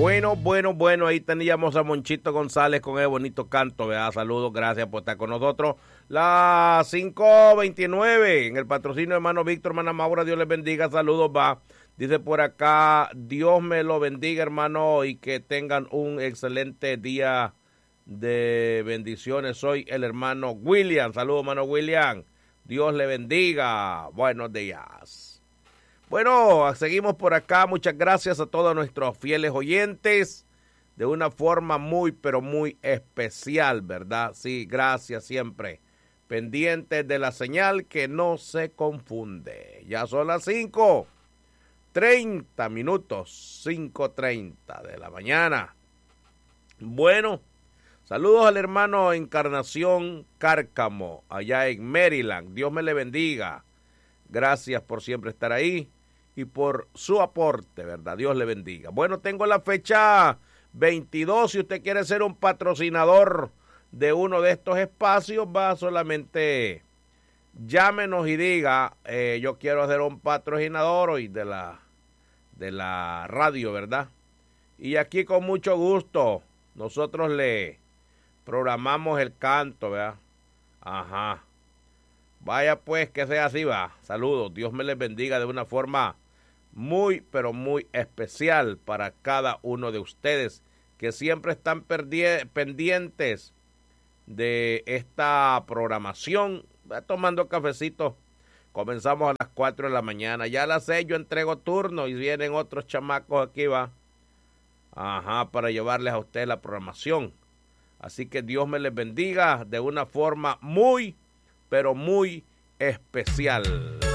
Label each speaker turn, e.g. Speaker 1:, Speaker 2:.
Speaker 1: Bueno, ahí teníamos a Monchito González con el bonito canto, ¿verdad? Saludos, gracias por estar con nosotros. Las 5:29 en el patrocinio de hermano Víctor, hermana Maura, Dios les bendiga, saludos, va. Dice por acá, Dios me lo bendiga, hermano, y que tengan un excelente día de bendiciones. Soy el hermano William, saludos, hermano William, Dios le bendiga, buenos días. Bueno, seguimos por acá. Muchas gracias a todos nuestros fieles oyentes. De una forma muy, pero muy especial, ¿verdad? Sí, gracias siempre. Pendientes de la señal que no se confunde. Ya son las 5:30 minutos, 5:30 de la mañana. Bueno, saludos al hermano Encarnación Cárcamo, allá en Maryland. Dios me le bendiga. Gracias por siempre estar ahí y por su aporte, ¿verdad? Dios le bendiga. Bueno, tengo la fecha 22. Si usted quiere ser un patrocinador de uno de estos espacios, va, solamente llámenos y diga, yo quiero ser un patrocinador hoy de la radio, ¿verdad? Y aquí con mucho gusto nosotros le programamos el canto, ¿verdad? Ajá. Vaya pues, que sea así, va. Saludos, Dios me les bendiga de una forma muy, pero muy especial para cada uno de ustedes que siempre están pendientes de esta programación. Va tomando cafecito. Comenzamos a las 4 de la mañana. Ya a las 6 yo entrego turno y vienen otros chamacos aquí, va. Ajá, para llevarles a ustedes la programación. Así que Dios me les bendiga de una forma muy, pero muy especial.